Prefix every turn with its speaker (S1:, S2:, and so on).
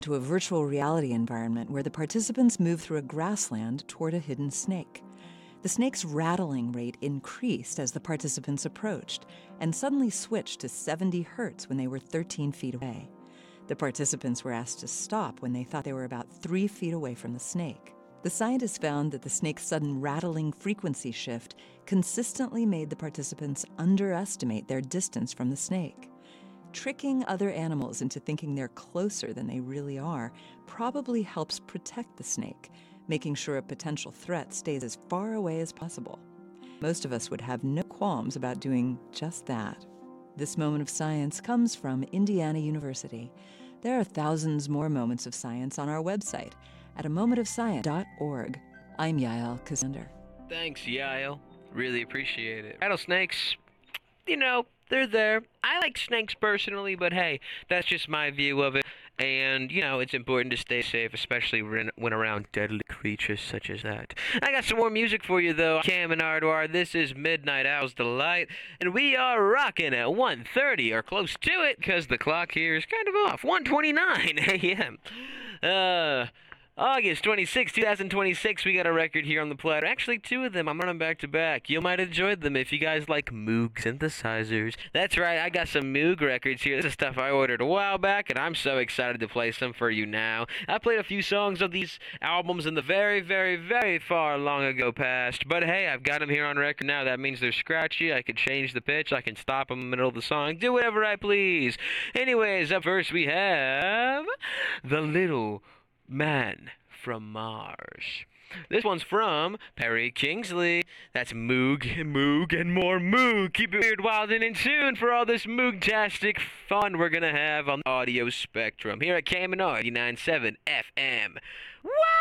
S1: to a virtual reality environment where the participants move through a grassland toward a hidden snake. The snake's rattling rate increased as the participants approached and suddenly switched to 70 hertz when they were 13 feet away. The participants were asked to stop when they thought they were about 3 feet away from the snake. The scientists found that the snake's sudden rattling frequency shift consistently made the participants underestimate their distance from the snake. Tricking other animals into thinking they're closer than they really are probably helps protect the snake, making sure a potential threat stays as far away as possible. Most of us would have no qualms about doing just that. This moment of science comes from Indiana University. There are thousands more moments of science on our website at amomentofscience.org. I'm Yael Casander.
S2: Thanks, Yael. Really appreciate it. Rattlesnakes, they're there. I like snakes personally, but hey, that's just my view of it. And, it's important to stay safe, especially when around deadly creatures such as that. I got some more music for you, though. Cam and Ardwar, this is Midnight Owl's Delight, and we are rocking at 1:30, or close to it, because the clock here is kind of off. 1:29 a.m. August 26, 2026, we got a record here on the platter. Actually, 2 of them. I'm running back to back. You might enjoy them if you guys like Moog synthesizers. That's right, I got some Moog records here. This is stuff I ordered a while back, and I'm so excited to play some for you now. I played a few songs of these albums in the very, very, very far long ago past, but hey, I've got them here on record now. That means they're scratchy. I can change the pitch. I can stop them in the middle of the song. Do whatever I please. Anyways, up first we have The Little Man from Mars. This one's from Perry Kingsley. That's Moog, and more Moog. Keep it weird, wild, and in tune for all this Moog-tastic fun we're gonna have on the audio spectrum here at KMNR 89.7 FM. Wow!